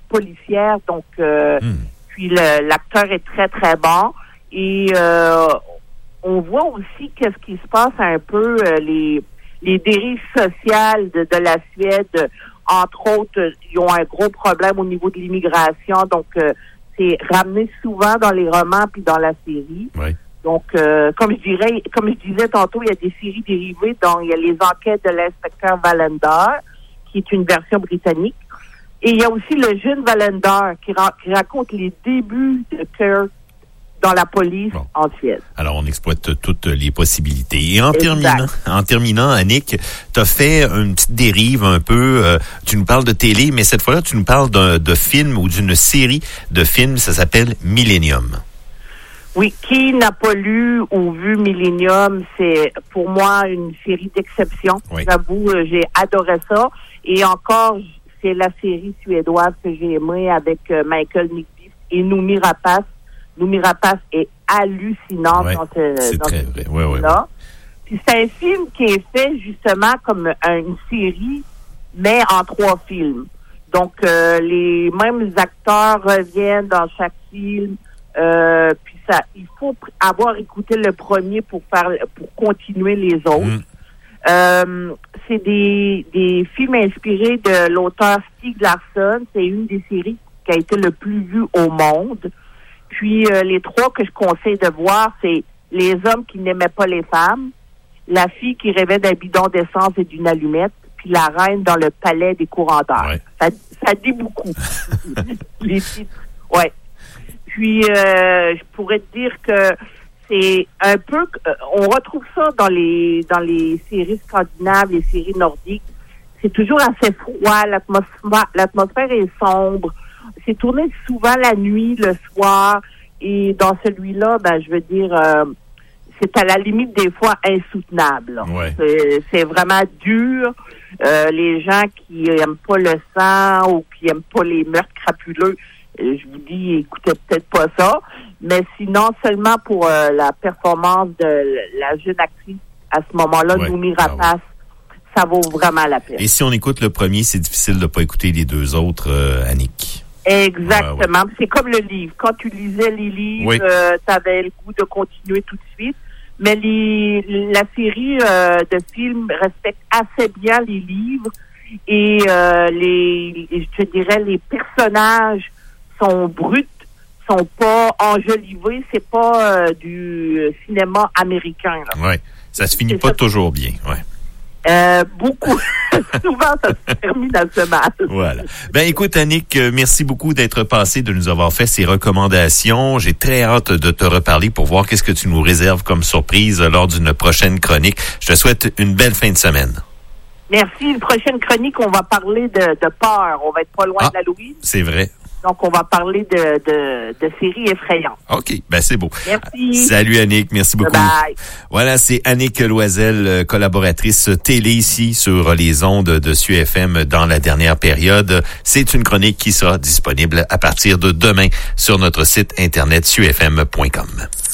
policière, donc puis l'acteur est très, très bon. Et on voit aussi qu'est-ce qui se passe un peu, les dérives sociales de la Suède. Entre autres, ils ont un gros problème au niveau de l'immigration, donc c'est ramené souvent dans les romans puis dans la série. Oui. Donc, comme je disais tantôt, il y a des séries dérivées, dont il y a les enquêtes de l'inspecteur Wallander, qui est une version britannique. Et il y a aussi le jeune Wallander qui raconte les débuts de Kurt dans la police en Suède. Alors, on exploite toutes les possibilités. Et en terminant, Annick, tu as fait une petite dérive un peu. Tu nous parles de télé, mais cette fois-là, tu nous parles de film ou d'une série de films. Ça s'appelle Millennium. Oui, qui n'a pas lu ou vu Millennium, c'est pour moi une série d'exception. Oui. J'avoue, j'ai adoré ça. Et encore, c'est la série suédoise que j'ai aimée avec Michael Nyqvist et Noomi Rapace. Noomi Rapace est hallucinante dans c'est très vrai. Ouais. Puis c'est un film qui est fait justement comme une série, mais en 3 films. Donc, les mêmes acteurs reviennent dans chaque film. Puis ça, il faut avoir écouté le premier pour continuer les autres. C'est des films inspirés de l'auteur Stieg Larsson. C'est une des séries qui a été le plus vue au monde. Puis les 3 que je conseille de voir, c'est Les hommes qui n'aimaient pas les femmes, La fille qui rêvait d'un bidon d'essence et d'une allumette, puis La reine dans le palais des courants d'or. Ça dit beaucoup. Les titres. Ouais. Puis je pourrais te dire que c'est un peu, on retrouve ça dans les séries scandinaves, les séries nordiques. C'est toujours assez froid, l'atmosphère est sombre. C'est tourné souvent la nuit, le soir, et dans celui-là, je veux dire, c'est à la limite des fois insoutenable. Ouais. C'est vraiment dur. Les gens qui aiment pas le sang ou qui aiment pas les meurtres crapuleux, je vous dis, écoutez peut-être pas ça. Mais sinon, seulement pour la performance de la jeune actrice à ce moment-là, Noomi Rapace, ça vaut vraiment la peine. Et si on écoute le premier, c'est difficile de pas écouter les 2 autres, Annick. Exactement. C'est comme le livre. Quand tu lisais les livres, tu avais le goût de continuer tout de suite. Mais la série de films respecte assez bien les livres et je dirais les personnages sont bruts, sont pas enjolivés. C'est pas du cinéma américain. Oui, ça se finit pas toujours bien. Ouais. Beaucoup. Souvent, ça se termine assez mal. Voilà. Écoute, Annick, merci beaucoup d'être passée, de nous avoir fait ces recommandations. J'ai très hâte de te reparler pour voir qu'est-ce que tu nous réserves comme surprise lors d'une prochaine chronique. Je te souhaite une belle fin de semaine. Merci. Une prochaine chronique, on va parler de peur. On va être pas loin de l'Halloween. C'est vrai. Donc, on va parler de séries effrayantes. OK, c'est beau. Merci. Salut, Annick. Merci beaucoup. Bye. Voilà, c'est Annick Loisel, collaboratrice télé ici sur les ondes de SUFM dans la dernière période. C'est une chronique qui sera disponible à partir de demain sur notre site internet sufm.com.